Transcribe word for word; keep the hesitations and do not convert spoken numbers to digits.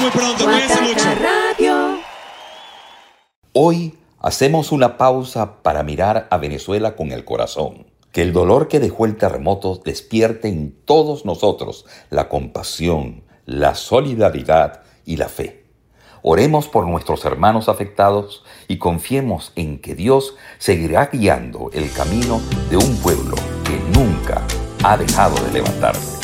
muy pronto. Cuídense mucho. Hoy hacemos una pausa para mirar a Venezuela con el corazón. Que el dolor que dejó el terremoto despierte en todos nosotros la compasión, la solidaridad y la fe. Oremos por nuestros hermanos afectados y confiemos en que Dios seguirá guiando el camino de un pueblo que nunca ha dejado de levantarse.